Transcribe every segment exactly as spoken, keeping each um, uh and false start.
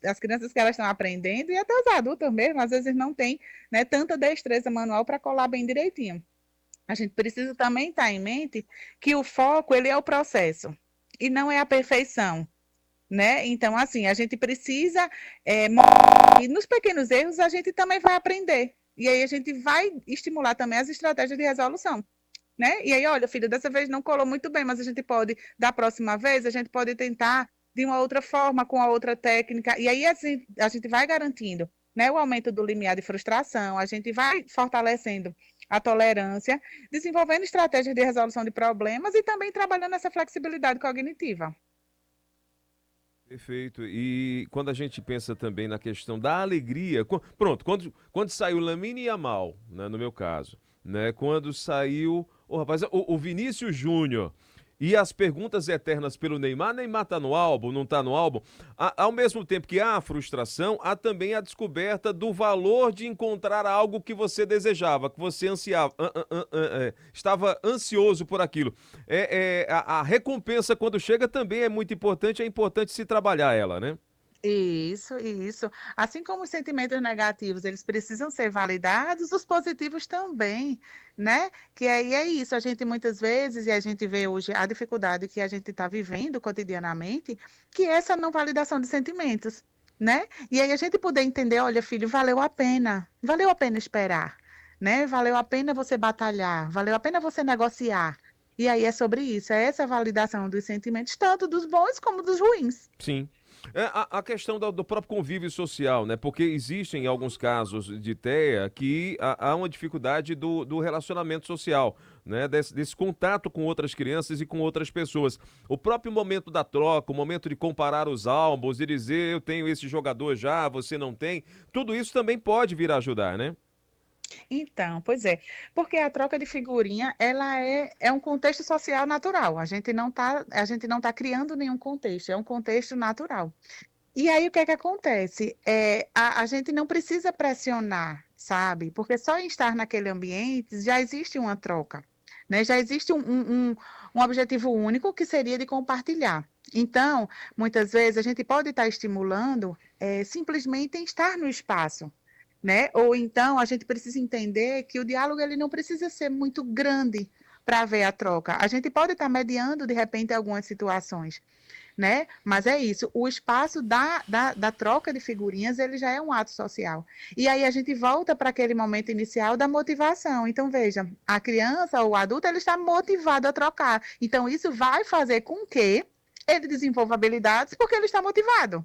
as crianças que elas estão aprendendo, e até os adultos mesmo, às vezes não têm, né, tanta destreza manual para colar bem direitinho. A gente precisa também estar em mente que o foco, ele é o processo, e não é a perfeição, né? Então, assim, a gente precisa, é, e nos pequenos erros a gente também vai aprender, e aí a gente vai estimular também as estratégias de resolução, né? E aí, olha, filho, dessa vez não colou muito bem, mas a gente pode, da próxima vez, a gente pode tentar de uma outra forma, com a outra técnica, e aí assim, a gente vai garantindo, né, o aumento do limiar de frustração, a gente vai fortalecendo a tolerância, desenvolvendo estratégias de resolução de problemas e também trabalhando essa flexibilidade cognitiva. Perfeito. E quando a gente pensa também na questão da alegria, qu- pronto, quando, quando saiu Lamine Yamal, né, no meu caso, né, quando saiu, o rapaz, o, o Vinícius Júnior e as perguntas eternas pelo Neymar, Neymar tá no álbum, não tá no álbum, a- ao mesmo tempo que há a frustração, há também a descoberta do valor de encontrar algo que você desejava, que você ansiava, an- an- an- an- é, estava ansioso por aquilo. É, é, a, a recompensa quando chega também é muito importante, é importante se trabalhar ela, né? Isso, isso. Assim como os sentimentos negativos, eles precisam ser validados, os positivos também, né? Que aí é isso, a gente muitas vezes, e a gente vê hoje a dificuldade que a gente está vivendo cotidianamente, que é essa não validação de sentimentos, né? E aí a gente poder entender, olha, filho, valeu a pena, valeu a pena esperar, né? Valeu a pena você batalhar, valeu a pena você negociar. E aí é sobre isso, é essa validação dos sentimentos, tanto dos bons como dos ruins. Sim. É, a, a questão do, do próprio convívio social, né? Porque existem alguns casos de T E A que há, há uma dificuldade do, do relacionamento social, né? Desse, desse contato com outras crianças e com outras pessoas. O próprio momento da troca, o momento de comparar os álbuns e dizer eu tenho esse jogador já, você não tem, tudo isso também pode vir a ajudar, né? Então, pois é, porque a troca de figurinha, ela é, é um contexto social natural. A gente não está, a gente não tá criando nenhum contexto, é um contexto natural. E aí o que é que acontece? É, a, a gente não precisa pressionar, sabe? Porque só em estar naquele ambiente já existe uma troca, né? Já existe um, um, um um objetivo único que seria de compartilhar. Então, muitas vezes a gente pode estar estimulando é, simplesmente em estar no espaço, né? Ou então a gente precisa entender que o diálogo ele não precisa ser muito grande para haver a troca. A gente pode estar mediando de repente algumas situações, né? Mas é isso, o espaço da, da, da troca de figurinhas ele já é um ato social. E aí a gente volta para aquele momento inicial da motivação. Então veja, a criança ou o adulto ele está motivado a trocar. Então isso vai fazer com que ele desenvolva habilidades porque ele está motivado,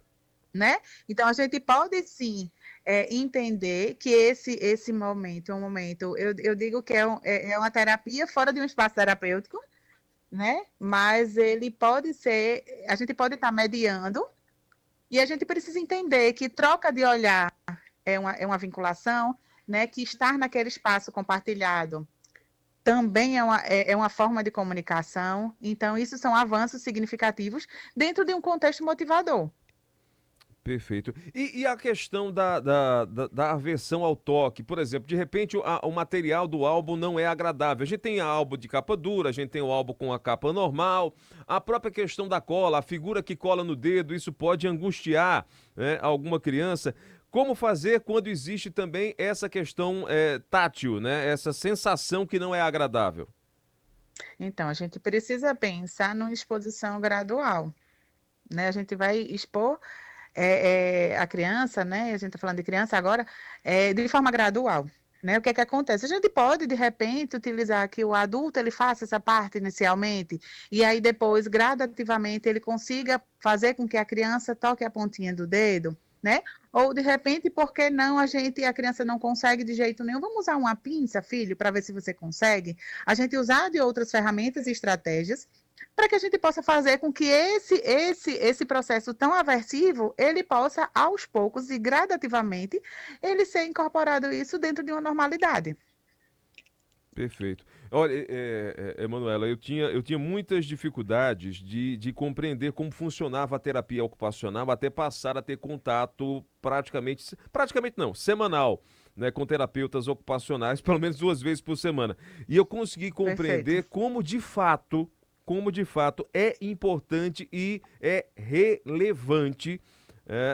né? Então a gente pode sim é, entender que esse esse momento é um momento, eu, eu digo que é, um, é, é uma terapia fora de um espaço terapêutico, né? Mas ele pode ser, a gente pode estar mediando e a gente precisa entender que troca de olhar é uma, é uma vinculação, né? Que estar naquele espaço compartilhado também é uma, é, é uma forma de comunicação. Então, isso são avanços significativos dentro de um contexto motivador. Perfeito. E, e a questão da, da, da, da aversão ao toque, por exemplo, de repente o, a- o material do álbum não é agradável. A gente tem álbum de capa dura, a gente tem o álbum com a capa normal, a própria questão da cola, a figura que cola no dedo, isso pode angustiar, né, alguma criança. Como fazer quando existe também essa questão é, tátil, né? Essa sensação que não é agradável? Então, a gente precisa pensar numa exposição gradual, né? A gente vai expor é, é, a criança, né? A gente está falando de criança agora, é, de forma gradual. Né? O que é que acontece? A gente pode, de repente, utilizar que o adulto ele faça essa parte inicialmente, e aí depois, gradativamente, ele consiga fazer com que a criança toque a pontinha do dedo, né? Ou, de repente, por que não a gente, a criança não consegue de jeito nenhum? Vamos usar uma pinça, filho, para ver se você consegue? A gente usar de outras ferramentas e estratégias para que a gente possa fazer com que esse, esse, esse processo tão aversivo, ele possa, aos poucos e gradativamente, ele ser incorporado isso dentro de uma normalidade. Perfeito. Olha, é, é, Emanuela, eu tinha, eu tinha muitas dificuldades de, de compreender como funcionava a terapia ocupacional até passar a ter contato praticamente, praticamente não, semanal, né, com terapeutas ocupacionais, pelo menos duas vezes por semana. E eu consegui Perfeito. compreender como de fato, como de fato é importante e é relevante